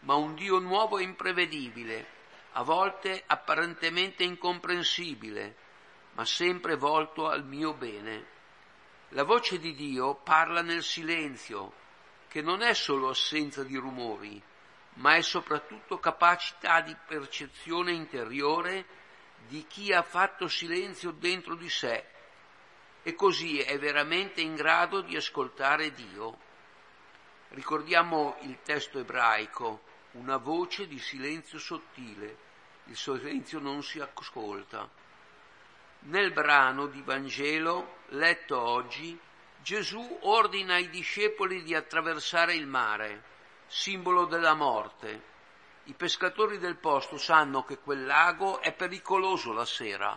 ma un Dio nuovo e imprevedibile, a volte apparentemente incomprensibile, ma sempre volto al mio bene. La voce di Dio parla nel silenzio, che non è solo assenza di rumori, ma è soprattutto capacità di percezione interiore di chi ha fatto silenzio dentro di sé e così è veramente in grado di ascoltare Dio. Ricordiamo il testo ebraico, una voce di silenzio sottile, il silenzio non si ascolta. Nel brano di Vangelo letto oggi, Gesù ordina ai discepoli di attraversare il mare, simbolo della morte. I pescatori del posto sanno che quel lago è pericoloso la sera.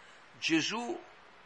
Gesù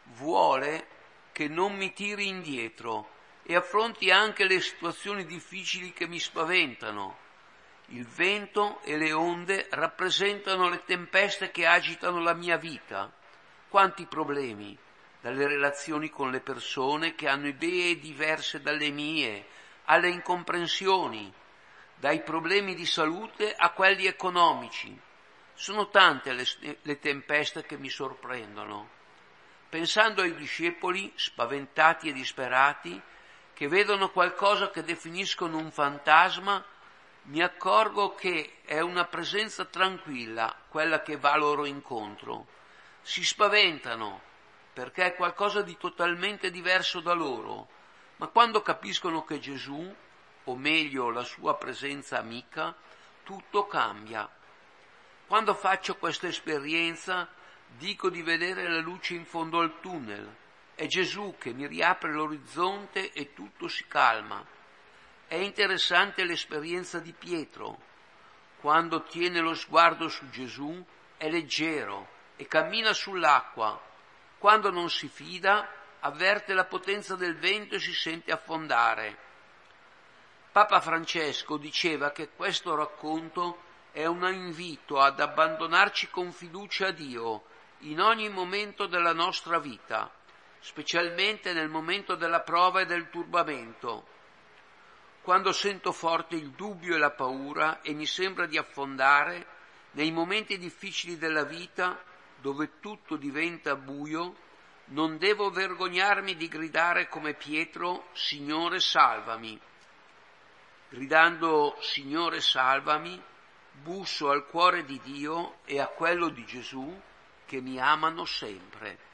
vuole che non mi tiri indietro e affronti anche le situazioni difficili che mi spaventano. Il vento e le onde rappresentano le tempeste che agitano la mia vita. Quanti problemi, dalle relazioni con le persone che hanno idee diverse dalle mie, alle incomprensioni, dai problemi di salute a quelli economici. Sono tante le tempeste che mi sorprendono. Pensando ai discepoli, spaventati e disperati, che vedono qualcosa che definiscono un fantasma, mi accorgo che è una presenza tranquilla quella che va loro incontro. Si spaventano perché è qualcosa di totalmente diverso da loro, ma quando capiscono che Gesù, o meglio la sua presenza amica, tutto cambia. Quando faccio questa esperienza dico di vedere la luce in fondo al tunnel. È Gesù che mi riapre l'orizzonte e tutto si calma. È interessante l'esperienza di Pietro. Quando tiene lo sguardo su Gesù è leggero e cammina sull'acqua. Quando non si fida avverte la potenza del vento e si sente affondare. Papa Francesco diceva che questo racconto è un invito ad abbandonarci con fiducia a Dio in ogni momento della nostra vita, specialmente nel momento della prova e del turbamento. Quando sento forte il dubbio e la paura e mi sembra di affondare, nei momenti difficili della vita, dove tutto diventa buio, non devo vergognarmi di gridare come Pietro, Signore salvami. Gridando Signore salvami, busso al cuore di Dio e a quello di Gesù che mi amano sempre.